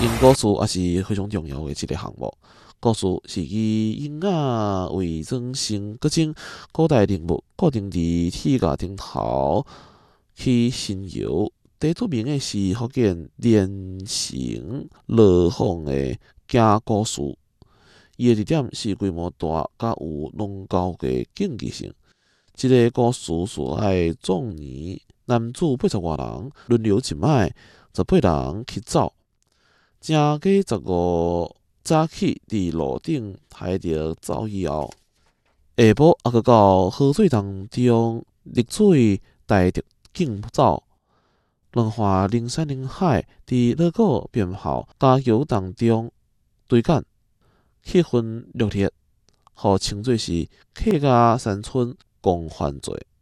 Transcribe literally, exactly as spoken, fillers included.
因故事也是非常重要的一个项目。故事是以婴仔为装成各种古代人物固定伫铁架顶头去神游。第出名的是福建连城罗坊的假故事，伊的特点是规模大，甲有浓厚的竞技性。这个故事叙爱壮年男子八十外人轮流一摆，十八人去走。正月十五早起伫路顶抬着走以后，下晡还阁到河水当中溺水带着竞走。两岸人山人海，伫热闹鞭炮、加油当中追赶，气氛热烈，互称作是客家山村共犯罪。